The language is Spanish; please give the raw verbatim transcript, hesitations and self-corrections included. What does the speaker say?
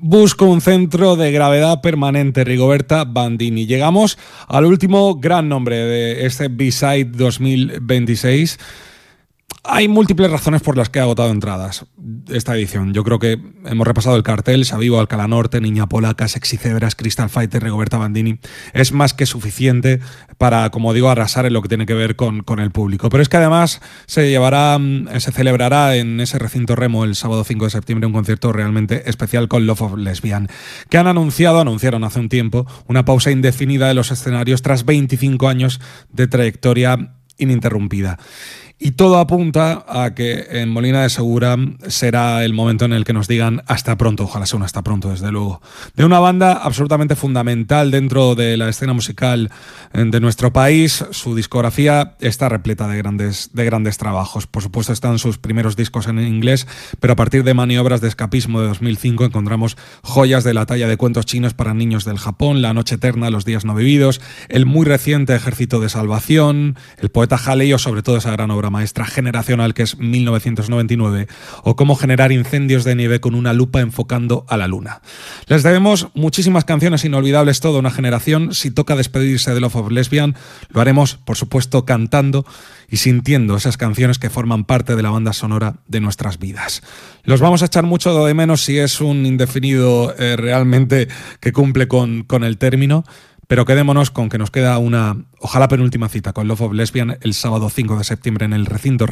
Busco un centro de gravedad permanente, Rigoberta Bandini. Llegamos al último gran nombre de este B-Side dos mil veintiséis. Hay múltiples razones por las que ha agotado entradas esta edición. Yo creo que hemos repasado el cartel: Xavivo, Alcalá Norte, Niña Polaca, Sexy Cebras, Crystal Fighter, Rigoberta Bandini. Es más que suficiente para, como digo, arrasar en lo que tiene que ver con, con el público. Pero es que además se llevará, se celebrará en ese recinto Remo el sábado cinco de septiembre un concierto realmente especial con Love of Lesbian, que han anunciado, anunciaron hace un tiempo, una pausa indefinida de los escenarios tras veinticinco años de trayectoria ininterrumpida. Y todo apunta a que en Molina de Segura será el momento en el que nos digan hasta pronto, ojalá sea un hasta pronto, desde luego. De una banda absolutamente fundamental dentro de la escena musical de nuestro país. Su discografía está repleta de grandes, de grandes trabajos. Por supuesto están sus primeros discos en inglés, pero a partir de Maniobras de Escapismo de dos mil cinco encontramos joyas de la talla de Cuentos chinos para niños del Japón, La noche eterna, Los días no vividos, el muy reciente Ejército de Salvación, El poeta Halley o sobre todo esa gran obra maestra generacional que es mil novecientos noventa y nueve, o Cómo generar incendios de nieve con una lupa enfocando a la luna. Les debemos muchísimas canciones inolvidables, toda una generación. Si toca despedirse de Love of Lesbian, lo haremos, por supuesto, cantando y sintiendo esas canciones que forman parte de la banda sonora de nuestras vidas. Los vamos a echar mucho de menos si es un indefinido eh, realmente que cumple con, con el término. Pero quedémonos con que nos queda una, ojalá penúltima cita con Love of Lesbian el sábado cinco de septiembre en el recinto